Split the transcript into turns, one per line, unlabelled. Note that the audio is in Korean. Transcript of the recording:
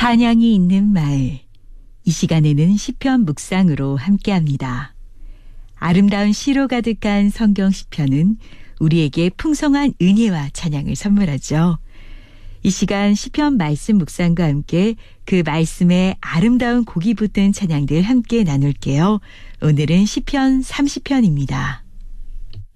찬양이 있는 마을. 이 시간에는 시편 묵상으로 함께합니다. 아름다운 시로 가득한 성경 시편은 우리에게 풍성한 은혜와 찬양을 선물하죠. 이 시간 시편 말씀 묵상과 함께 그 말씀에 아름다운 곡이 붙은 찬양들 함께 나눌게요. 오늘은 시편 30편입니다.